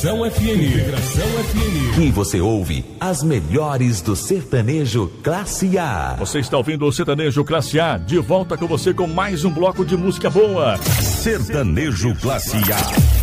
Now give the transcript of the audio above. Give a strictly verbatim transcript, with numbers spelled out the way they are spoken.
Integração F M. Integração F M. E você ouve as melhores do sertanejo Classe A. Você está ouvindo o Sertanejo Classe A, de volta com você com mais um bloco de música boa. Sertanejo Classe A.